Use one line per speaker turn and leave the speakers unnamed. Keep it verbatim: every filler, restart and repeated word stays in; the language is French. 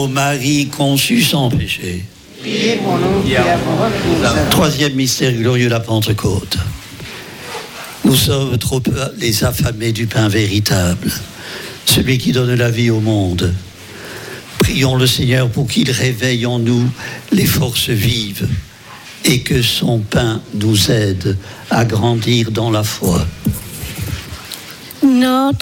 Ô Marie conçue sans péché.
Priez pour nous qui avons recours à vous.
Troisième mystère glorieux, la Pentecôte. Nous sommes trop peu les affamés du pain véritable, celui qui donne la vie au monde. Prions le Seigneur pour qu'il réveille en nous les forces vives et que son pain nous aide à grandir dans la foi.
Notre